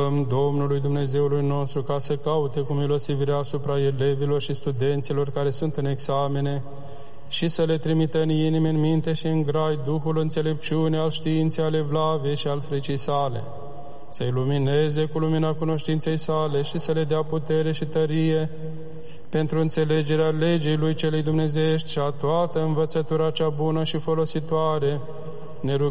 rugăm Domnului Dumnezeului nostru ca să caute cu milosivirea asupra elevilor și studenților care sunt în examene și să le trimită în inimi, în minte și în grai Duhul înțelepciune al științei, ale vlavei și al fricii sale, să-i lumineze cu lumina cunoștinței sale și să le dea putere și tărie pentru înțelegerea legii lui celei dumnezeiești și a toată învățătura cea bună și folositoare. Ne rugăm